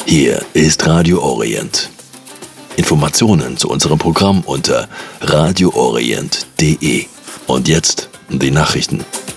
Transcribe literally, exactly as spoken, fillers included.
Hier ist Radio Orient. Informationen zu unserem Programm unter radio orient punkt de. Und jetzt die Nachrichten.